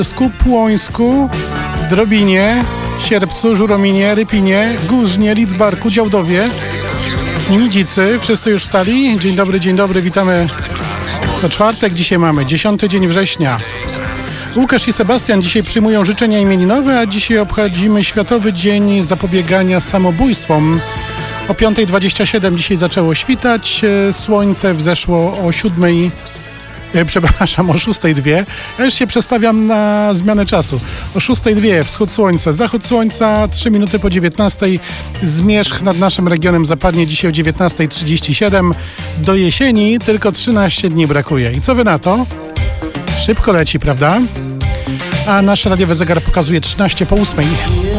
Płońsku, Drobinie, Sierpcu, Żurominie, Rypinie, Górznie, Lidzbarku, Działdowie, Nidzicy. Wszyscy już wstali? Dzień dobry, witamy. To czwartek, dzisiaj mamy 10 dzień września. Łukasz i Sebastian dzisiaj przyjmują życzenia imieninowe, a dzisiaj obchodzimy Światowy Dzień Zapobiegania Samobójstwom. O 5:27 dzisiaj zaczęło świtać, słońce wzeszło o 6:02. Ja już się przestawiam na zmianę czasu. O 6:02 wschód słońca, zachód słońca, 3 minuty po 19:00. Zmierzch nad naszym regionem zapadnie dzisiaj o 19:37. Do jesieni tylko 13 dni brakuje. I co wy na to? Szybko leci, prawda? A nasz radiowy zegar pokazuje 13 po 8:00.